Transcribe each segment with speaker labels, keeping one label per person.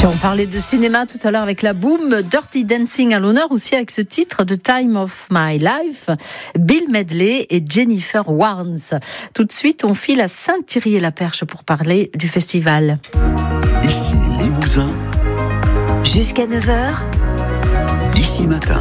Speaker 1: Puis on parlait de cinéma tout à l'heure avec la Boom, Dirty Dancing à l'honneur aussi avec ce titre de Time of My Life, Bill Medley et Jennifer Warnes. Tout de suite, on file à Saint-Thierry-et-la-Perche pour parler du festival.
Speaker 2: Ici Limousin,
Speaker 3: jusqu'à 9h,
Speaker 2: Ici Matin.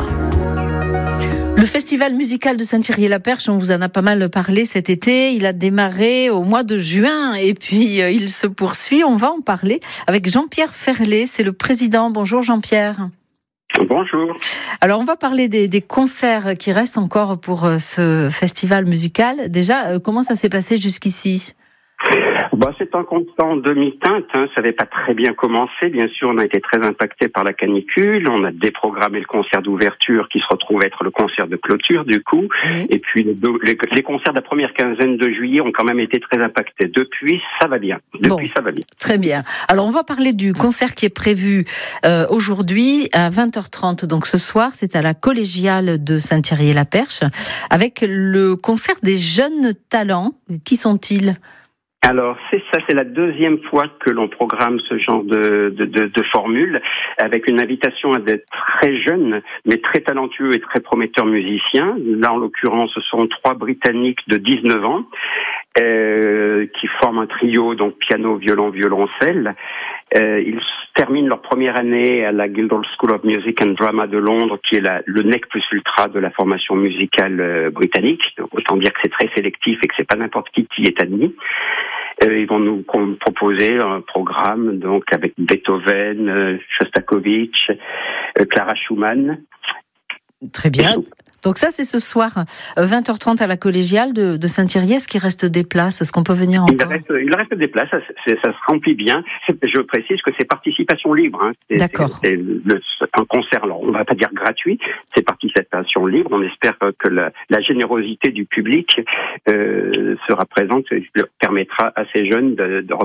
Speaker 1: Le festival musical de Saint-Thierry-et-la-Perche, on vous en a pas mal parlé cet été. Il a démarré au mois de juin et puis il se poursuit. On va en parler avec Jean-Pierre Ferlet, c'est le président. Bonjour Jean-Pierre.
Speaker 4: Bonjour.
Speaker 1: Alors on va parler des concerts qui restent encore pour ce festival musical. Déjà, comment ça s'est passé jusqu'ici ?
Speaker 4: C'est un constant demi-teinte, ça n'avait pas très bien commencé. Bien sûr, on a été très impacté par la canicule. On a déprogrammé le concert d'ouverture qui se retrouve être le concert de clôture du coup. Oui. Et puis les concerts de la première quinzaine de juillet ont quand même été très impactés. Depuis, ça va bien. Ça va bien.
Speaker 1: Très bien. Alors on va parler du concert qui est prévu aujourd'hui à 20h30. Donc ce soir, c'est à la collégiale de Saint-Thierry-et-la-Perche avec le concert des jeunes talents. Qui sont-ils ?
Speaker 4: Alors, c'est la deuxième fois que l'on programme ce genre de formule, avec une invitation à des très jeunes, mais très talentueux et très prometteurs musiciens. Là, en l'occurrence, ce sont 3 Britanniques de 19 ans, qui forment un trio, donc piano, violon, violoncelle. Ils terminent leur première année à la Guildhall School of Music and Drama de Londres, qui est le nec plus ultra de la formation musicale britannique. Donc, autant dire que c'est très sélectif et que c'est pas n'importe qui est admis. Ils vont nous proposer un programme donc avec Beethoven, Shostakovich, Clara Schumann.
Speaker 1: Très bien. Donc ça, c'est ce soir, 20h30 à la collégiale de Saint-Thierry. Est-ce qu'il reste des places ? Est-ce qu'on peut venir encore ?
Speaker 4: Il reste des places, ça se remplit bien. Je précise que c'est participation libre.
Speaker 1: D'accord.
Speaker 4: C'est un concert, alors on va pas dire gratuit, c'est participation libre. On espère que la générosité du public sera présente et permettra à ces jeunes de